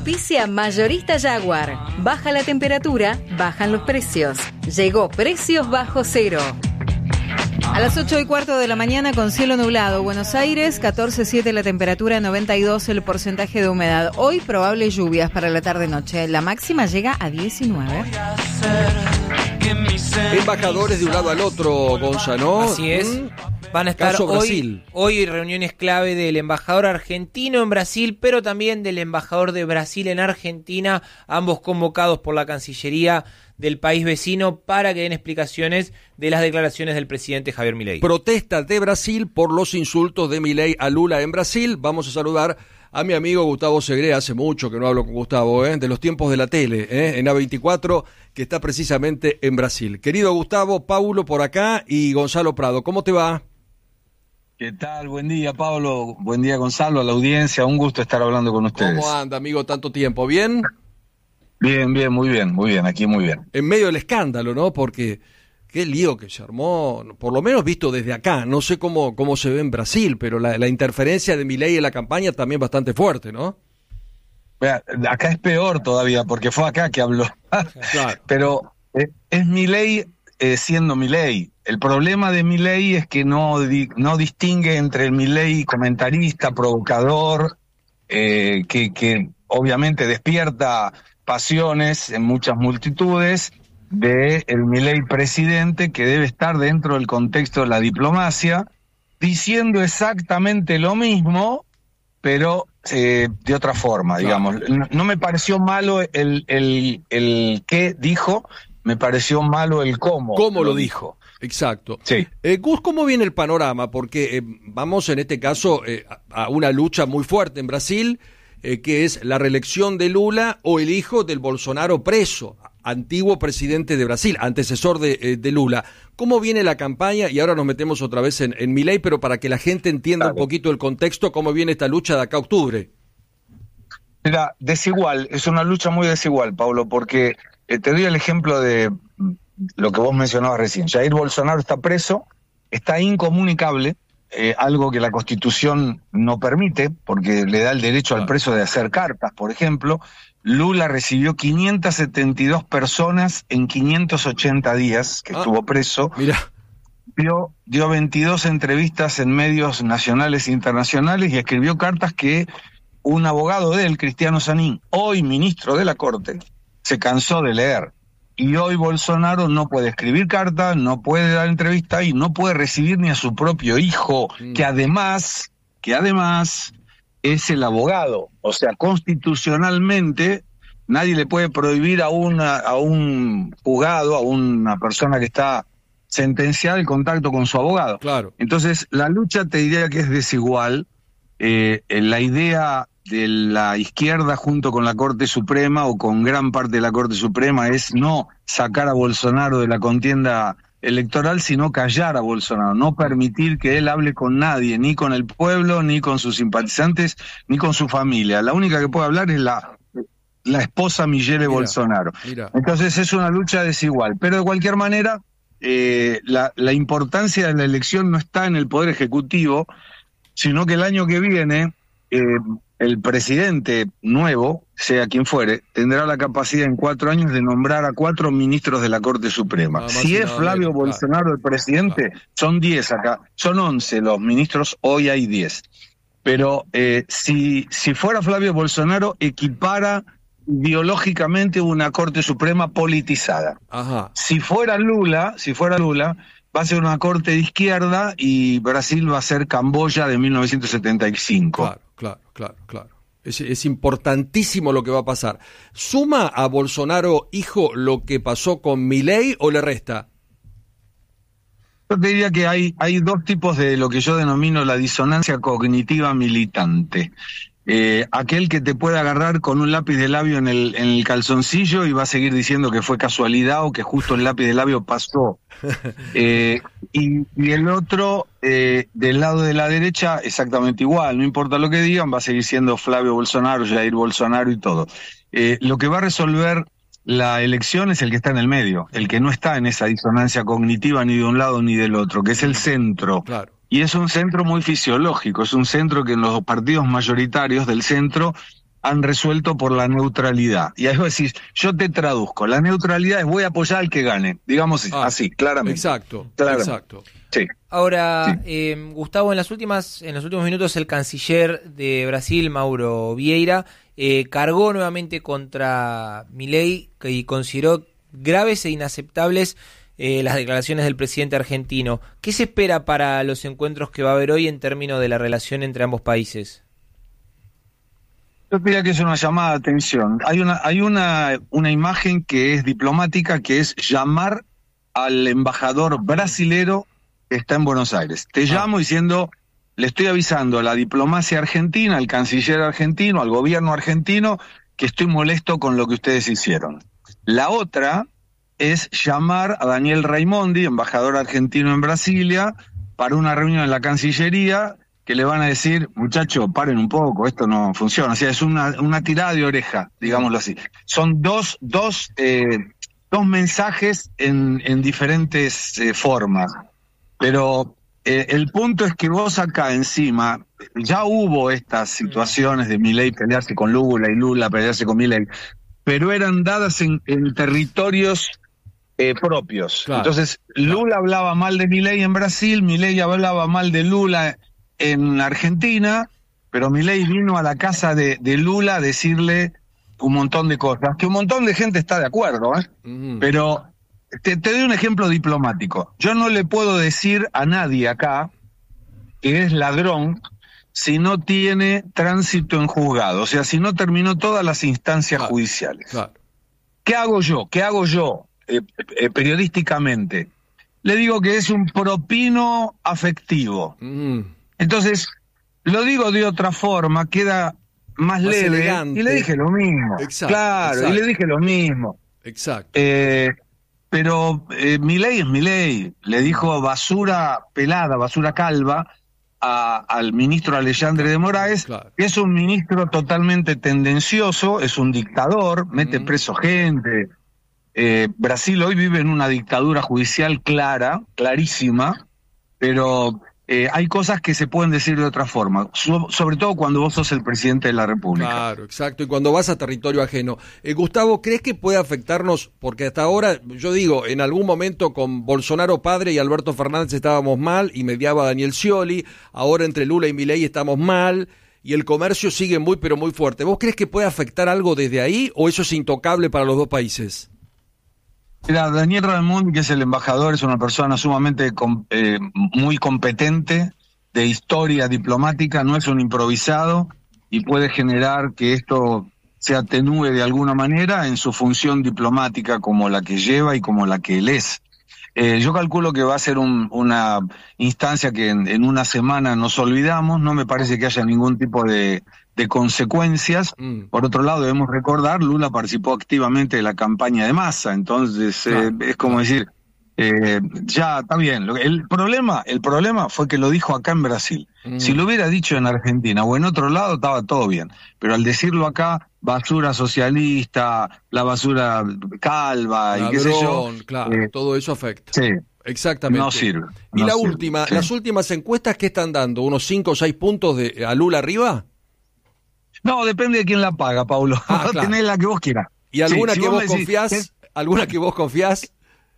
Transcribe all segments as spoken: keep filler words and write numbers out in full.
Auspicia Mayorista Jaguar. Baja la temperatura, bajan los precios. Llegó Precios Bajo Cero. A las ocho y cuarto de la mañana con cielo nublado. Buenos Aires, catorce coma siete la temperatura, noventa y dos el porcentaje de humedad. Hoy probables lluvias para la tarde-noche. La máxima llega a diecinueve. Embajadores de un lado al otro, Gonza, ¿no? Así es. ¿Mm? Van a estar Caso hoy, Brasil. hoy reuniones clave del embajador argentino en Brasil, pero también del embajador de Brasil en Argentina, ambos convocados por la Cancillería del país vecino para que den explicaciones de las declaraciones del presidente Javier Milei. Protesta de Brasil por los insultos de Milei a Lula en Brasil. Vamos a saludar a mi amigo Gustavo Segre. Hace mucho que no hablo con Gustavo, ¿eh? de los tiempos de la tele, ¿eh? en A veinticuatro, que está precisamente en Brasil. Querido Gustavo, Paulo por acá y Gonzalo Prado, ¿cómo te va? ¿Qué tal? Buen día, Pablo. Buen día, Gonzalo, a la audiencia. Un gusto estar hablando con ustedes. ¿Cómo anda, amigo, tanto tiempo? ¿Bien? Bien, bien, muy bien, muy bien, aquí muy bien. En medio del escándalo, ¿no? Porque qué lío que se armó, por lo menos visto desde acá. No sé cómo, cómo se ve en Brasil, pero la, la interferencia de Milei en la campaña también bastante fuerte, ¿no? Vea, acá es peor todavía, porque fue acá que habló. Claro. Pero eh, es Milei eh, siendo Milei. El problema de Milei es que no, di, no distingue entre el Milei comentarista, provocador, eh, que, que obviamente despierta pasiones en muchas multitudes, de el Milei presidente, que debe estar dentro del contexto de la diplomacia, diciendo exactamente lo mismo, pero eh, de otra forma, digamos. No, no me pareció malo el, el, el qué dijo, me pareció malo el cómo. ¿Cómo lo dijo? Exacto. Sí. Eh, Gus, ¿cómo viene el panorama? Porque eh, vamos en este caso eh, a, a una lucha muy fuerte en Brasil, eh, que es la reelección de Lula o el hijo del Bolsonaro preso, antiguo presidente de Brasil, antecesor de, eh, de Lula. ¿Cómo viene la campaña? Y ahora nos metemos otra vez en, en Milei, pero para que la gente entienda claro. un poquito el contexto, ¿cómo viene esta lucha de acá a octubre? Mira, desigual, es una lucha muy desigual, Pablo, porque eh, te doy el ejemplo de lo que vos mencionabas recién. Jair Bolsonaro está preso, está incomunicable, eh, algo que la Constitución no permite, porque le da el derecho al preso de hacer cartas, por ejemplo. Lula recibió quinientas setenta y dos personas en quinientos ochenta días que ah, estuvo preso. Mira. Dio, dio veintidós entrevistas en medios nacionales e internacionales y escribió cartas que un abogado de él, Cristiano Zanin, hoy ministro de la Corte, se cansó de leer. Y hoy Bolsonaro no puede escribir cartas, no puede dar entrevistas y no puede recibir ni a su propio hijo, mm. que además, que además es el abogado. O sea, constitucionalmente nadie le puede prohibir a, una, a un juzgado, a una persona que está sentenciada, el contacto con su abogado. Claro. Entonces, la lucha te diría que es desigual. Eh, la idea de la izquierda junto con la Corte Suprema o con gran parte de la Corte Suprema es no sacar a Bolsonaro de la contienda electoral, sino callar a Bolsonaro, no permitir que él hable con nadie, ni con el pueblo, ni con sus simpatizantes, ni con su familia. La única que puede hablar es la, la esposa Michelle mira, Bolsonaro. Mira. Entonces es una lucha desigual, pero de cualquier manera eh, la, la importancia de la elección no está en el Poder Ejecutivo, sino que el año que viene eh, el presidente nuevo, sea quien fuere, tendrá la capacidad en cuatro años de nombrar a cuatro ministros de la Corte Suprema. No, si es Flavio claro, Bolsonaro el presidente, claro. son diez acá, son once los ministros, hoy hay diez. Pero eh, si, si fuera Flavio Bolsonaro, equipara ideológicamente una Corte Suprema politizada. Ajá. Si fuera Lula, si fuera Lula, va a ser una corte de izquierda y Brasil va a ser Camboya de mil novecientos setenta y cinco. Claro, claro, claro, claro. Es, es importantísimo lo que va a pasar. ¿Suma a Bolsonaro, hijo, lo que pasó con Milei o le resta? Yo te diría que hay, hay dos tipos de lo que yo denomino la disonancia cognitiva militante. Eh, aquel que te puede agarrar con un lápiz de labio en el, en el calzoncillo y va a seguir diciendo que fue casualidad o que justo el lápiz de labio pasó. Eh, y, y el otro, eh, del lado de la derecha, exactamente igual. No importa lo que digan, va a seguir siendo Flavio Bolsonaro, Jair Bolsonaro y todo. Eh, lo que va a resolver la elección es el que está en el medio, el que no está en esa disonancia cognitiva ni de un lado ni del otro, que es el centro. Claro. Y es un centro muy fisiológico, es un centro que en los partidos mayoritarios del centro han resuelto por la neutralidad. Y ahí vos decís, yo te traduzco, la neutralidad es voy a apoyar al que gane, digamos Ah, así, claramente. Exacto, Claramente. exacto. Sí. Ahora, Sí. eh, Gustavo, en las últimas, en los últimos minutos el canciller de Brasil, Mauro Vieira, eh, cargó nuevamente contra Milei y consideró graves e inaceptables eh, las declaraciones del presidente argentino. ¿Qué se espera para los encuentros que va a haber hoy en términos de la relación entre ambos países? Yo diría que es una llamada de atención. Hay una, hay una, una imagen que es diplomática, que es llamar al embajador brasilero que está en Buenos Aires. Te llamo diciendo, le estoy avisando a la diplomacia argentina, al canciller argentino, al gobierno argentino, que estoy molesto con lo que ustedes hicieron. La otra es llamar a Daniel Raimondi, embajador argentino en Brasilia, para una reunión en la Cancillería, que le van a decir, muchachos, paren un poco, esto no funciona. O sea, es una, una tirada de oreja, digámoslo así. Son dos, dos, eh, dos mensajes en, en diferentes eh, formas. Pero eh, el punto es que vos acá encima, ya hubo estas situaciones de Milei pelearse con Lula y Lula pelearse con Milei, pero eran dadas en, en territorios eh, propios. Claro, Entonces, Lula claro. hablaba mal de Milei en Brasil, Milei hablaba mal de Lula en Argentina, pero Milei vino a la casa de, de Lula a decirle un montón de cosas, que un montón de gente está de acuerdo, ¿eh? Mm. Pero te, te doy un ejemplo diplomático. Yo no le puedo decir a nadie acá que es ladrón si no tiene tránsito en juzgado, o sea, si no terminó todas las instancias Claro, judiciales. claro. ¿Qué hago yo? ¿Qué hago yo eh, eh, periodísticamente? Le digo que es un propino afectivo. Mm. Entonces, lo digo de otra forma, queda más, Más leve, elegante. y le dije lo mismo. Exacto, claro, exacto. y le dije lo mismo. Exacto. Eh, pero eh, Milei es Milei, le dijo basura pelada, basura calva a, al ministro Alexandre de Moraes, Claro. que es un ministro totalmente tendencioso, es un dictador, mete Mm. preso gente. Eh, Brasil hoy vive en una dictadura judicial clara, clarísima, pero eh, hay cosas que se pueden decir de otra forma, so- sobre todo cuando vos sos el presidente de la República. Claro, exacto. Y cuando vas a territorio ajeno. Eh, Gustavo, ¿crees que puede afectarnos? Porque hasta ahora, yo digo, en algún momento con Bolsonaro padre y Alberto Fernández estábamos mal y mediaba Daniel Scioli. Ahora entre Lula y Milei estamos mal y el comercio sigue muy, pero muy fuerte. ¿Vos crees que puede afectar algo desde ahí o eso es intocable para los dos países? Mira, Daniel Raimondi, que es el embajador, es una persona sumamente com- eh, muy competente, de historia diplomática, no es un improvisado y puede generar que esto se atenúe de alguna manera en su función diplomática como la que lleva y como la que él es. Eh, yo calculo que va a ser un, una instancia que en, en una semana nos olvidamos, no me parece que haya ningún tipo de, de consecuencias. Mm. Por otro lado, debemos recordar, Lula participó activamente de la campaña de Massa, entonces eh, Claro, es como claro. decir, eh, ya está bien. Lo- El problema, el problema fue que lo dijo acá en Brasil. Mm. Si lo hubiera dicho en Argentina o en otro lado, estaba todo bien. Pero al decirlo acá, basura socialista, la basura calva y qué sé yo, Ladrón, claro, eh, todo eso afecta. sí, Exactamente. no sirve. Y no la sirve, última, sí. las últimas encuestas, ¿qué están dando? ¿Unos cinco o seis puntos de a Lula arriba? No, depende de quién la paga, Paulo. Ah, Vos claro. tenés la que vos quieras. ¿Y alguna Sí, si que vos me decís, confiás? ¿qué? ¿Alguna que vos confiás?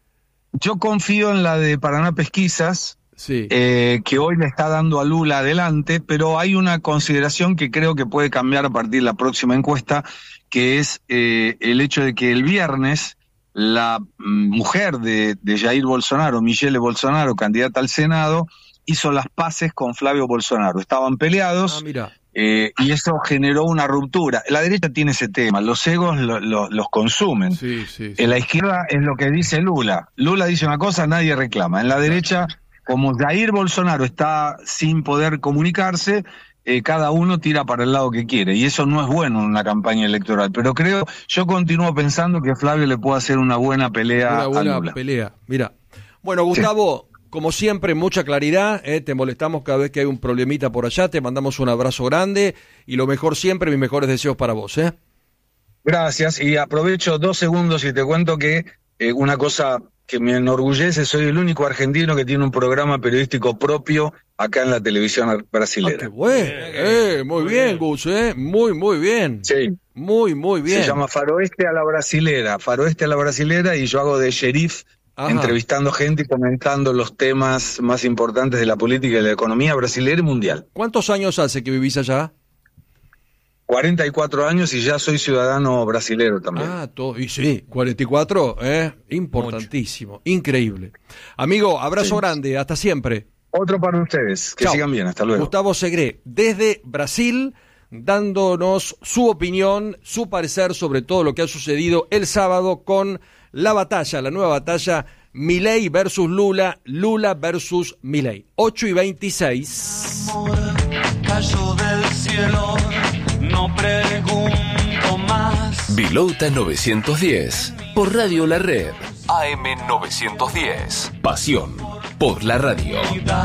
Yo confío en la de Paraná Pesquisas, Sí. eh, que hoy le está dando a Lula adelante, pero hay una consideración que creo que puede cambiar a partir de la próxima encuesta, que es eh, el hecho de que el viernes la mm, mujer de, de Jair Bolsonaro, Michelle Bolsonaro, candidata al Senado, hizo las paces con Flavio Bolsonaro. Estaban peleados. Ah, mira. Eh, y eso generó una ruptura. La derecha tiene ese tema, los egos lo- lo- los consumen. Sí, sí, sí. En la izquierda es lo que dice Lula. Lula dice una cosa, nadie reclama. En la derecha, como Jair Bolsonaro está sin poder comunicarse, eh, cada uno tira para el lado que quiere. Y eso no es bueno en una campaña electoral. Pero creo, yo continúo pensando que Flavio le puede hacer una buena pelea Una a buena Lula. pelea. Mira. Bueno, Gustavo, como siempre, mucha claridad. eh, Te molestamos cada vez que hay un problemita por allá. Te mandamos un abrazo grande. Y lo mejor siempre, mis mejores deseos para vos. ¿eh? Gracias. Y aprovecho dos segundos y te cuento que eh, una cosa que me enorgullece, soy el único argentino que tiene un programa periodístico propio acá en la televisión brasilera. Ah, qué bueno, eh, muy bien, Gus, eh, muy, muy bien. Sí. Muy, muy bien. Se llama Faroeste a la Brasilera, Faroeste a la Brasilera, y yo hago de sheriff, Ajá. entrevistando gente y comentando los temas más importantes de la política y de la economía brasilera y mundial. ¿Cuántos años hace que vivís allá? cuarenta y cuatro años y ya soy ciudadano brasilero también. Ah, todo, y sí, cuarenta y cuatro, eh, importantísimo, Mucho. Increíble. Amigo, abrazo sí. grande, hasta siempre. Otro para ustedes, que Chao. Sigan bien, hasta luego. Gustavo Segré, desde Brasil, dándonos su opinión, su parecer sobre todo lo que ha sucedido el sábado con la batalla, la nueva batalla Milei versus Lula, Lula versus Milei. ocho y veintiséis. Amor cayó del cielo, no pregunto más. Vilota novecientos diez, por Radio La Red. A M novecientos diez. Pasión por la radio.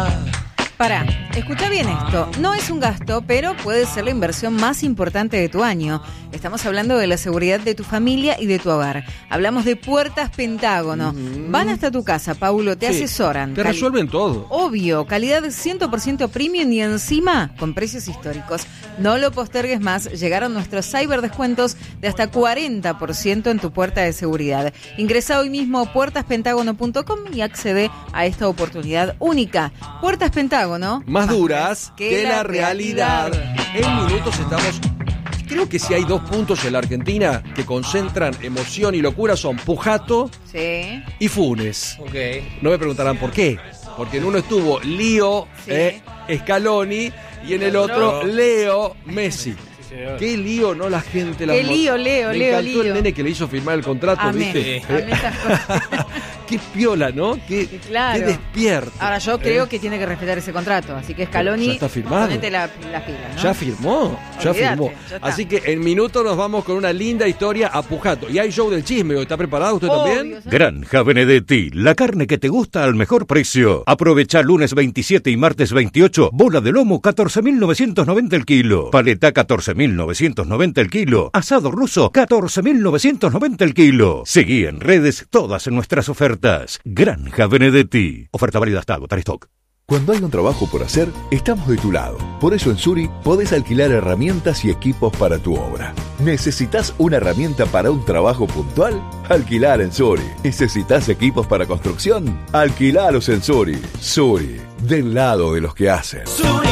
Pará, escucha bien esto. No es un gasto, pero puede ser la inversión más importante de tu año. Estamos hablando de la seguridad de tu familia y de tu hogar. Hablamos de Puertas Pentágono. Mm. Van hasta tu casa, Paulo, te sí, asesoran. Te Cali- resuelven todo. Obvio, calidad cien por ciento premium y encima con precios históricos. No lo postergues más, llegaron nuestros cyberdescuentos de hasta cuarenta por ciento en tu puerta de seguridad. Ingresa hoy mismo a puertas pentágono punto com y accede a esta oportunidad única. Puertas Pentágono, ¿no? Más duras que, que la, la realidad. realidad. En minutos estamos... Creo que si hay dos puntos en la Argentina que concentran emoción y locura son Pujato sí. y Funes. Okay. No me preguntarán por qué. Porque en uno estuvo Lío, sí. eh, Scaloni, y en el otro Leo Messi. Qué lío, ¿no? La gente... La Qué lío, Leo, Me Leo, encantó lío. el nene que le hizo firmar el contrato, Amén. ¿viste? Sí. Amén esas cosas. Qué piola, ¿no? Qué, claro. qué despierto. Ahora yo creo ¿eh? que tiene que respetar ese contrato, así que Scaloni, ya está firmado. ponete la, la pila, ¿no? Ya firmó, ya Olvídate, firmó. ya Así que en minutos nos vamos con una linda historia a Pujato. Y hay show del chisme, ¿está preparado usted Obvio, también? ¿sabes? Granja Benedetti, la carne que te gusta al mejor precio. Aprovecha lunes veintisiete y martes veintiocho, bola de lomo catorce mil novecientos noventa el kilo, paleta catorce mil novecientos noventa el kilo, asado ruso catorce mil novecientos noventa el kilo. Seguí en redes todas nuestras ofertas. Granja Benedetti. Oferta válida hasta agotar stock. Cuando hay un trabajo por hacer, estamos de tu lado. Por eso en Suri podés alquilar herramientas y equipos para tu obra. ¿Necesitas una herramienta para un trabajo puntual? Alquilar en Suri. ¿Necesitas equipos para construcción? Alquilalos en Suri. Suri, del lado de los que hacen. Suri.